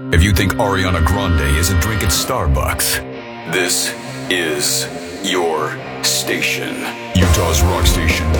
If you think Ariana Grande is a drink at Starbucks, this is your station. Utah's Rock Station